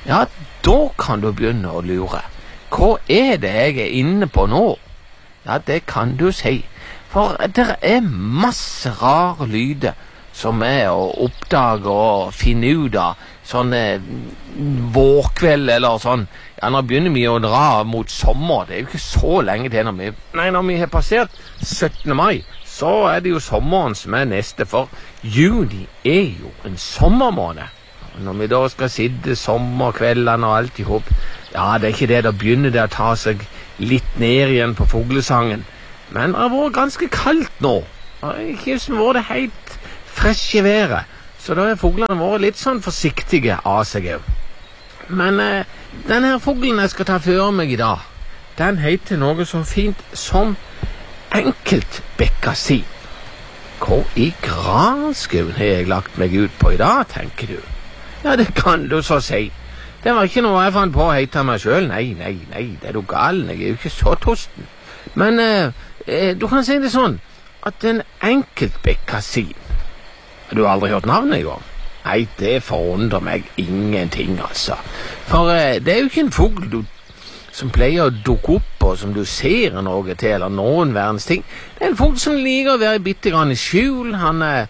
ja, da kan du begynne å lure. Hva er det jeg er inne på nå? Ja, det kan du si. For det er masse rare lyder som er å oppdage og finne ut av sånne vårkveld eller sånn. Ja, nå begynner vi å dra mot sommer. Det er jo ikke så lenge til når vi har passert 17. mai, så er det jo sommeren som er neste, for juni er jo en sommermåned. Når vi da skal sitte sommerkveldene og alt ihop, ja, det er ikke det, da begynner det å ta seg litt ned igjen på fuglesangen. Men det har vært ganske kaldt nå. Det har ikke vært det helt fresh i været, så da har fuglene vært litt sånn forsiktige av seg også. Men denne fuglen jeg skal ta for meg i dag, den heter noe så fint som enkeltbekkasin. Hva i granskauen har jeg lagt meg ut på i dag, tenker du? Ja, det kan du så si. Det var ikke noe jeg fant på å hete meg selv. Nei, det er du gal, jeg er jo ikke så tosten. Men du kan si det sånn, at en enkeltbekkasin, du har aldri hørt navnet i gang? Nei, det forundrer meg ingenting, altså. For det er jo ikke en fugl som pleier å dukke opp, og som du ser noe til, eller noen verdens ting. Det er en fugl som liker å være bitte grann i skjul. Han er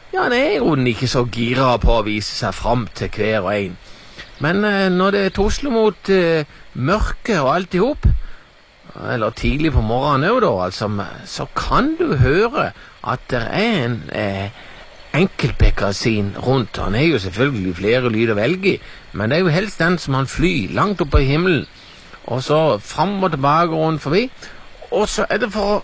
jo ikke så gira på å vise seg fram til hver og en. Men når det tusler mot mørke og alt ihop, eller tidlig på morgenen også da, altså, så kan du høre at det er en enkeltbekkasin rundt. Han er jo selvfølgelig flere lyder å velge i, men det er jo helst den som han flyr langt oppe i himmelen, og så fram og tilbake rundt forbi. Og så er det for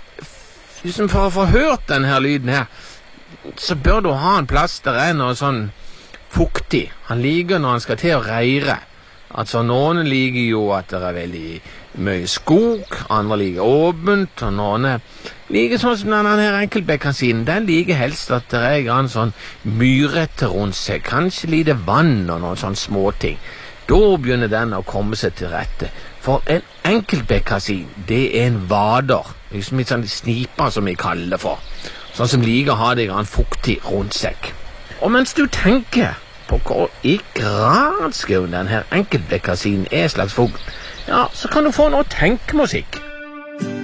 å få hørt denne lyden her, så bør du ha en plass der er noe sånn fuktig. Han liker når han skal til å reire. Altså noen liker jo at det er veldig mye skog, andre liker åpent, og noen liker sånn som denne her enkeltbekkasinen. Den liker helst at det er en sånn myrete rundt seg, kanskje lite vann og noen sånne småting. Da begynner den å komme seg til rette. For en enkeltbekkasin, det er en vader, liksom litt sånn sniper som vi kaller det for. Sånn som liker å ha det grann fuktig rundt seg. Og mens du tenker på hva i granskauen den her enkeltbekkasinen er slags fugl, ja, så kan du få noe tenkemusikk.